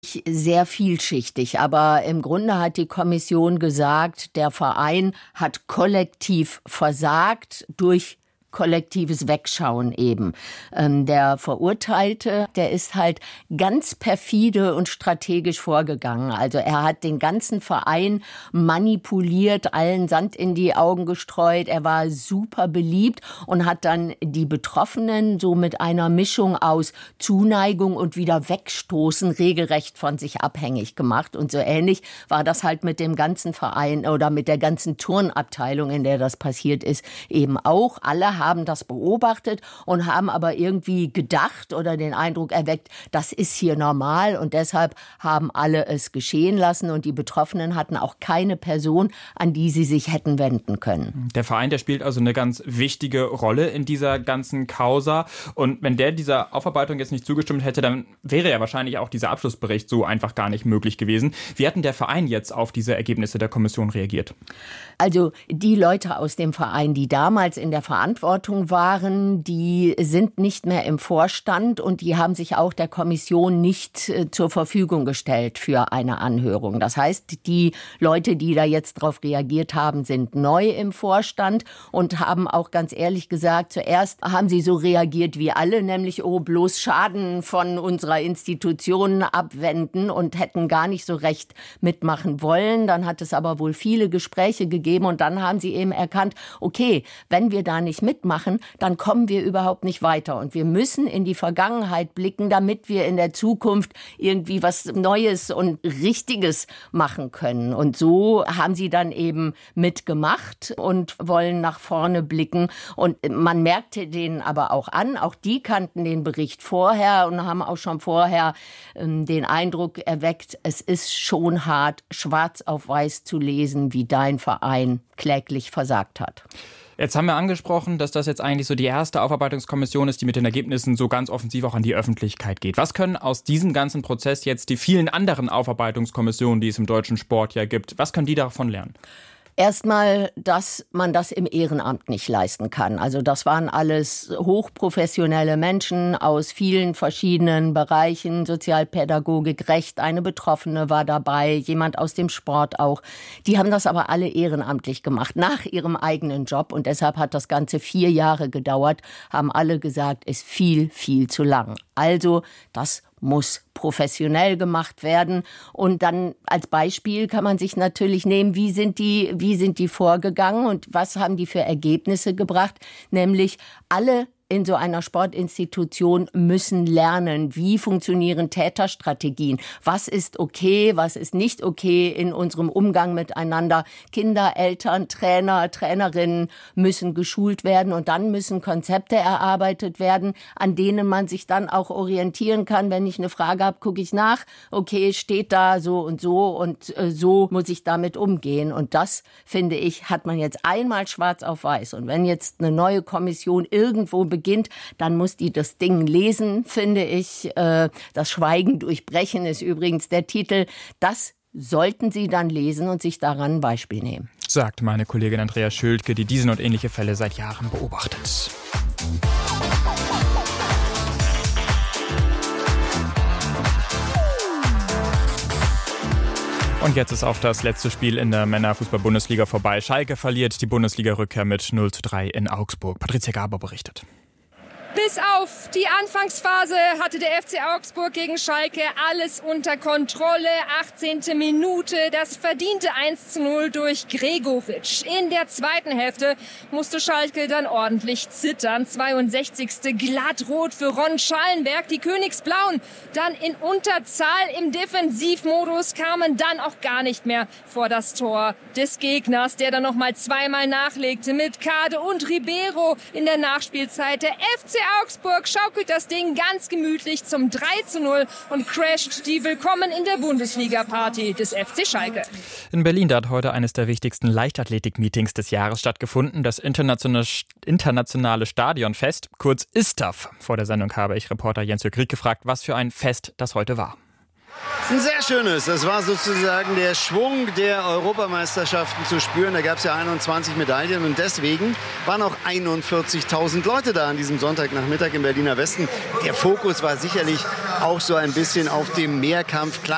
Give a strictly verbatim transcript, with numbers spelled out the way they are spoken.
Sehr vielschichtig, aber im Grunde hat die Kommission gesagt, der Verein hat kollektiv versagt durch kollektives Wegschauen eben. Ähm, der Verurteilte, der ist halt ganz perfide und strategisch vorgegangen. Also er hat den ganzen Verein manipuliert, allen Sand in die Augen gestreut. Er war super beliebt und hat dann die Betroffenen so mit einer Mischung aus Zuneigung und wieder Wegstoßen regelrecht von sich abhängig gemacht. Und so ähnlich war das halt mit dem ganzen Verein oder mit der ganzen Turnabteilung, in der das passiert ist, eben auch. Alle haben das beobachtet und haben aber irgendwie gedacht oder den Eindruck erweckt, das ist hier normal und deshalb haben alle es geschehen lassen und die Betroffenen hatten auch keine Person, an die sie sich hätten wenden können. Der Verein, der spielt also eine ganz wichtige Rolle in dieser ganzen Causa und wenn der dieser Aufarbeitung jetzt nicht zugestimmt hätte, dann wäre ja wahrscheinlich auch dieser Abschlussbericht so einfach gar nicht möglich gewesen. Wie hat denn der Verein jetzt auf diese Ergebnisse der Kommission reagiert? Also die Leute aus dem Verein, die damals in der Verantwortung waren, die sind nicht mehr im Vorstand und die haben sich auch der Kommission nicht äh, zur Verfügung gestellt für eine Anhörung. Das heißt, die Leute, die da jetzt drauf reagiert haben, sind neu im Vorstand und haben auch ganz ehrlich gesagt, zuerst haben sie so reagiert wie alle, nämlich oh, bloß Schaden von unserer Institution abwenden und hätten gar nicht so recht mitmachen wollen. Dann hat es aber wohl viele Gespräche gegeben und dann haben sie eben erkannt, okay, wenn wir da nicht mitmachen, dann kommen wir überhaupt nicht weiter. Und wir müssen in die Vergangenheit blicken, damit wir in der Zukunft irgendwie was Neues und Richtiges machen können. Und so haben sie dann eben mitgemacht und wollen nach vorne blicken. Und man merkte denen aber auch an, auch die kannten den Bericht vorher und haben auch schon vorher ähm, den Eindruck erweckt, es ist schon hart, schwarz auf weiß zu lesen, wie dein Verein kläglich versagt hat. Jetzt haben wir angesprochen, dass das jetzt eigentlich so die erste Aufarbeitungskommission ist, die mit den Ergebnissen so ganz offensiv auch an die Öffentlichkeit geht. Was können aus diesem ganzen Prozess jetzt die vielen anderen Aufarbeitungskommissionen, die es im deutschen Sport ja gibt, was können die davon lernen? Erstmal, dass man das im Ehrenamt nicht leisten kann. Also das waren alles hochprofessionelle Menschen aus vielen verschiedenen Bereichen, Sozialpädagogik, Recht, eine Betroffene war dabei, jemand aus dem Sport auch. Die haben das aber alle ehrenamtlich gemacht, nach ihrem eigenen Job. Und deshalb hat das Ganze vier Jahre gedauert, haben alle gesagt, ist viel, viel zu lang. Also das muss professionell gemacht werden. Und dann als Beispiel kann man sich natürlich nehmen, wie sind die, wie sind die vorgegangen und was haben die für Ergebnisse gebracht? Nämlich alle in so einer Sportinstitution müssen lernen, wie funktionieren Täterstrategien, was ist okay, was ist nicht okay in unserem Umgang miteinander. Kinder, Eltern, Trainer, Trainerinnen müssen geschult werden und dann müssen Konzepte erarbeitet werden, an denen man sich dann auch orientieren kann. Wenn ich eine Frage habe, gucke ich nach, okay, steht da so und so und äh, so muss ich damit umgehen. Und das, finde ich, hat man jetzt einmal schwarz auf weiß. Und wenn jetzt eine neue Kommission irgendwo beginnt, beginnt, dann muss die das Ding lesen, finde ich. Das Schweigen durchbrechen ist übrigens der Titel. Das sollten Sie dann lesen und sich daran ein Beispiel nehmen. Sagt meine Kollegin Andrea Schildke, die diesen und ähnliche Fälle seit Jahren beobachtet. Und jetzt ist auch das letzte Spiel in der Männerfußball-Bundesliga vorbei. Schalke verliert die Bundesliga-Rückkehr mit null zu drei in Augsburg. Patricia Gaber berichtet. Bis auf die Anfangsphase hatte der F C Augsburg gegen Schalke alles unter Kontrolle. achtzehnte Minute, das verdiente eins zu null durch Gregoritsch. In der zweiten Hälfte musste Schalke dann ordentlich zittern. zweiundsechzigste glattrot für Ron Schallenberg. Die Königsblauen dann in Unterzahl im Defensivmodus, kamen dann auch gar nicht mehr vor das Tor des Gegners, der dann noch mal zweimal nachlegte mit Kade und Ribeiro in der Nachspielzeit. Der F C Augsburg schaukelt das Ding ganz gemütlich zum drei zu null und crasht die Willkommen in der Bundesliga-Party des F C Schalke. In Berlin da hat heute eines der wichtigsten Leichtathletik-Meetings des Jahres stattgefunden, das internationale, internationale Stadionfest, kurz I S T A F. Vor der Sendung habe ich Reporter Jens-Jörg Rieck gefragt, was für ein Fest das heute war. Ein sehr schönes. Das war sozusagen der Schwung der Europameisterschaften zu spüren. Da gab es ja einundzwanzig Medaillen und deswegen waren auch einundvierzigtausend Leute da an diesem Sonntagnachmittag im Berliner Westen. Der Fokus war sicherlich auch so ein bisschen auf dem Mehrkampf. Klar,